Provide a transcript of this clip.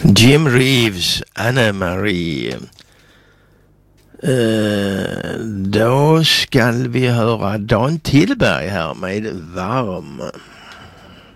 Jim Reeves, Anna-Marie. Då ska vi höra Dan Tillberg här med Varm.